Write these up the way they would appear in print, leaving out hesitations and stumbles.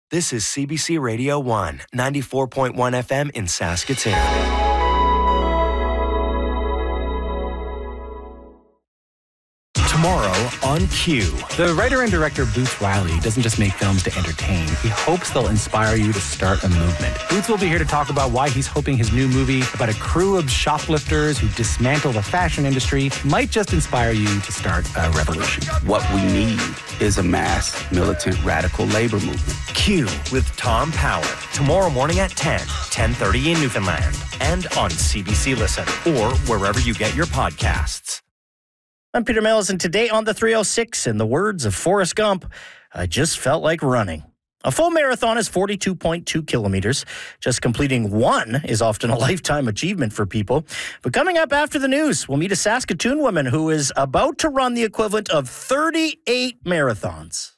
This is CBC Radio 1, 94.1 FM in Saskatoon. Tomorrow on Q. The writer and director Boots Riley doesn't just make films to entertain. He hopes they'll inspire you to start a movement. Boots will be here to talk about why he's hoping his new movie about a crew of shoplifters who dismantle the fashion industry might just inspire you to start a revolution. What we need is a mass, militant, radical labor movement. Q with Tom Power. Tomorrow morning at 10:30 in Newfoundland. And on CBC Listen or wherever you get your podcasts. I'm Peter Mills, and today on the 306, in the words of Forrest Gump, I just felt like running. A full marathon is 42.2 kilometers. Just completing one is often a lifetime achievement for people. But coming up after the news, we'll meet a Saskatoon woman who is about to run the equivalent of 38 marathons.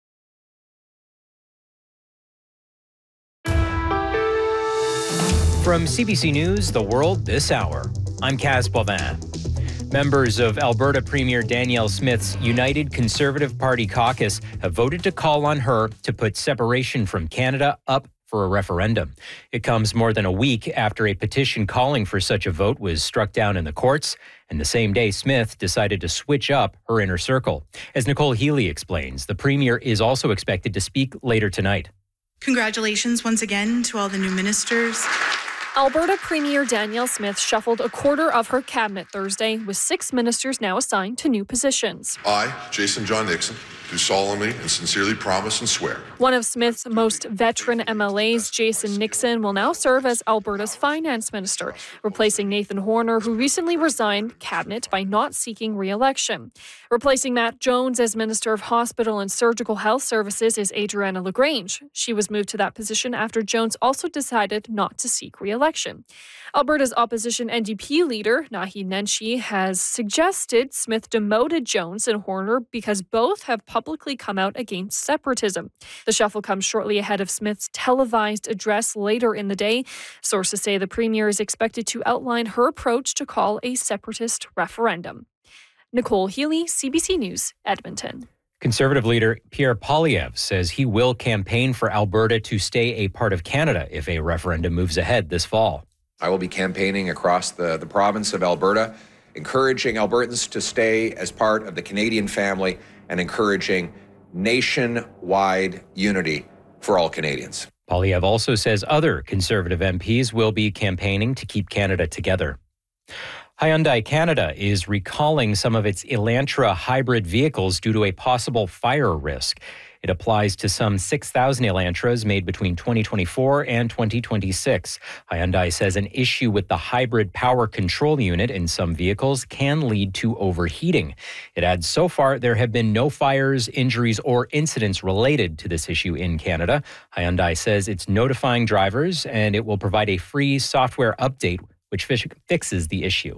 From CBC News, The World This Hour, I'm Kaz Bovin. Members of Alberta Premier Danielle Smith's United Conservative Party caucus have voted to call on her to put separation from Canada up for a referendum. It comes more than a week after a petition calling for such a vote was struck down in the courts, and the same day Smith decided to switch up her inner circle. As Nicole Healy explains, the Premier is also expected to speak later tonight. Congratulations once again to all the new ministers. Alberta Premier Danielle Smith shuffled a quarter of her cabinet Thursday, with 6 ministers now assigned to new positions. I, Jason John Nixon, do solemnly and sincerely promise and swear. One of Smith's most veteran MLAs, Jason Nixon, will now serve as Alberta's finance minister, replacing Nathan Horner, who recently resigned cabinet by not seeking re-election. Replacing Matt Jones as Minister of Hospital and Surgical Health Services is Adriana LaGrange. She was moved to that position after Jones also decided not to seek re-election. Alberta's opposition NDP leader, Naheed Nenshi, has suggested Smith demoted Jones and Horner because both have publicly come out against separatism. The shuffle comes shortly ahead of Smith's televised address later in the day. Sources say the Premier is expected to outline her approach to call a separatist referendum. Nicole Healy, CBC News, Edmonton. Conservative leader Pierre Poilievre says he will campaign for Alberta to stay a part of Canada if a referendum moves ahead this fall. I will be campaigning across the province of Alberta, encouraging Albertans to stay as part of the Canadian family and encouraging nationwide unity for all Canadians. Poilievre also says other Conservative MPs will be campaigning to keep Canada together. Hyundai Canada is recalling some of its Elantra hybrid vehicles due to a possible fire risk. It applies to some 6,000 Elantras made between 2024 and 2026. Hyundai says an issue with the hybrid power control unit in some vehicles can lead to overheating. It adds, so far, there have been no fires, injuries, or incidents related to this issue in Canada. Hyundai says it's notifying drivers and it will provide a free software update which fixes the issue.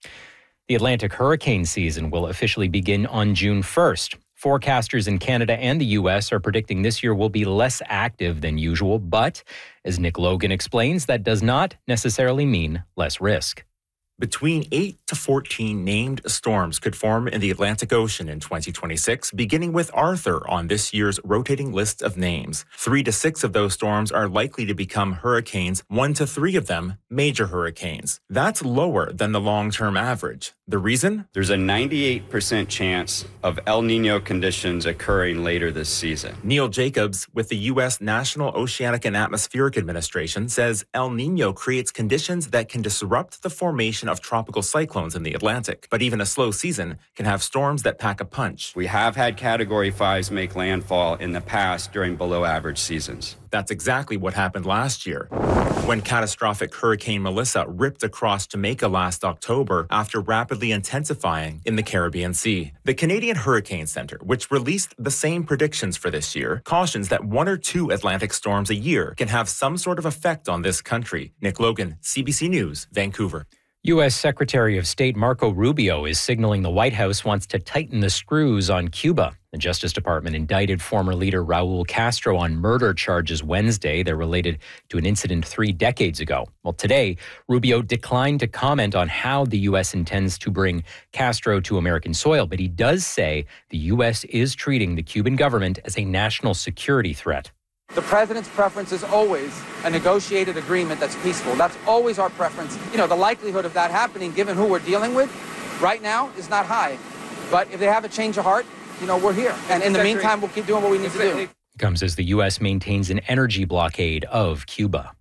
The Atlantic hurricane season will officially begin on June 1st. Forecasters in Canada and the U.S. are predicting this year will be less active than usual, but as Nick Logan explains, that does not necessarily mean less risk. Between 8 to 14 named storms could form in the Atlantic Ocean in 2026, beginning with Arthur on this year's rotating list of names. 3 to 6 of those storms are likely to become hurricanes, 1 to 3 of them major hurricanes. That's lower than the long-term average. The reason? There's a 98% chance of El Niño conditions occurring later this season. Neil Jacobs with the U.S. National Oceanic and Atmospheric Administration says El Niño creates conditions that can disrupt the formation of tropical cyclones in the Atlantic. But even a slow season can have storms that pack a punch. We have had Category 5s make landfall in the past during below-average seasons. That's exactly what happened last year, when catastrophic Hurricane Melissa ripped across Jamaica last October after rapidly intensifying in the Caribbean Sea. The Canadian Hurricane Centre, which released the same predictions for this year, cautions that 1 or 2 Atlantic storms a year can have some sort of effect on this country. Nick Logan, CBC News, Vancouver. U.S. Secretary of State Marco Rubio is signaling the White House wants to tighten the screws on Cuba. The Justice Department indicted former leader Raul Castro on murder charges Wednesday. They're related to an incident 3 decades ago. Well, today, Rubio declined to comment on how the U.S. intends to bring Castro to American soil, but he does say the U.S. is treating the Cuban government as a national security threat. The president's preference is always a negotiated agreement that's peaceful. That's always our preference. You know, the likelihood of that happening, given who we're dealing with right now, is not high. But if they have a change of heart, you know, we're here. And in the meantime, we'll keep doing what we need to do. Comes as the U.S. maintains an energy blockade of Cuba.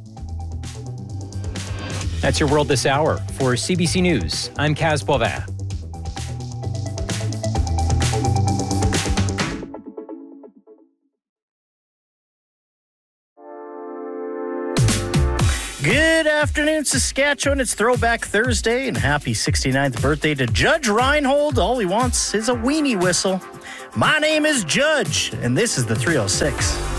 That's your World This Hour. For CBC News, I'm Kaz Boivin. Good afternoon, Saskatchewan. It's Throwback Thursday, and happy 69th birthday to Judge Reinhold. All he wants is a weenie whistle. My name is Judge, and this is the 306.